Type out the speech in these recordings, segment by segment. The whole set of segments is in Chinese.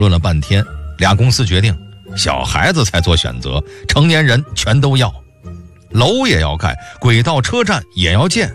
论了半天，俩公司决定小孩子才做选择，成年人全都要，楼也要盖，轨道车站也要建。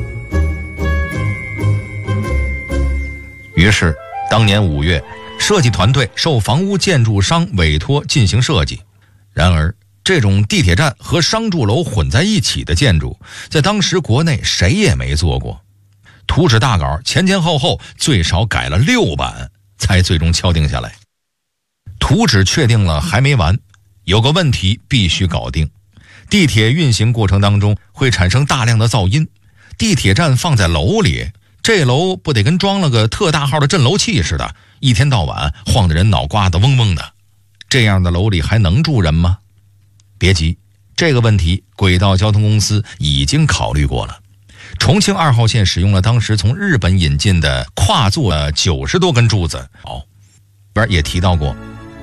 于是当年5月，设计团队受房屋建筑商委托进行设计。然而这种地铁站和商住楼混在一起的建筑，在当时国内谁也没做过。图纸大稿前前后后最少改了6版，才最终敲定下来。图纸确定了还没完，有个问题必须搞定。地铁运行过程当中会产生大量的噪音，地铁站放在楼里，这楼不得跟装了个特大号的震楼器似的，一天到晚晃得人脑瓜子嗡嗡的。这样的楼里还能住人吗？别急，这个问题轨道交通公司已经考虑过了。重庆2号线使用了当时从日本引进的跨座90多根柱子。也提到过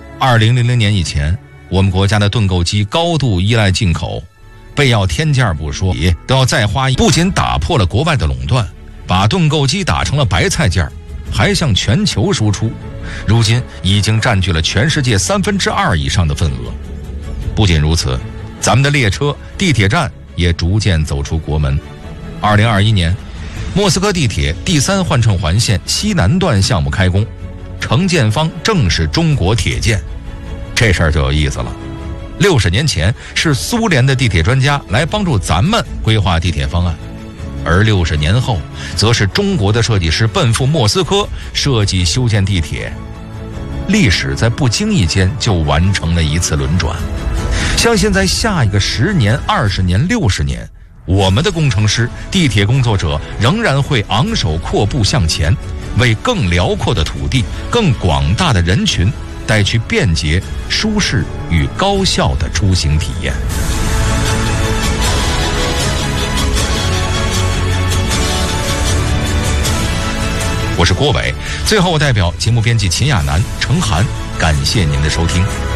，2000年以前，我们国家的盾构机高度依赖进口，非要天价不说，也都要再花，不仅打破了国外的垄断，把盾构机打成了白菜价，还向全球输出，如今已经占据了全世界2/3以上的份额。不仅如此，咱们的列车、地铁站也逐渐走出国门。2021年，莫斯科地铁第3换乘环线西南段项目开工，承建方正是中国铁建。这事儿就有意思了，60年前是苏联的地铁专家来帮助咱们规划地铁方案，而60年后则是中国的设计师奔赴莫斯科设计修建地铁。历史在不经意间就完成了一次轮转。相信在下一个10年、20年、60年，我们的工程师、地铁工作者仍然会昂首阔步向前，为更辽阔的土地、更广大的人群带去便捷、舒适与高效的出行体验。我是郭伟，最后我代表节目编辑秦亚楠、程涵，感谢您的收听。